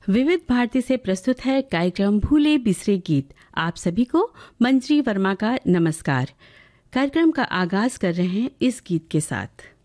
विविध भारती से प्रस्तुत है कार्यक्रम भूले बिसरे गीत। आप सभी को मंजरी वर्मा का नमस्कार। कार्यक्रम का आगाज कर रहे हैं इस गीत के साथ।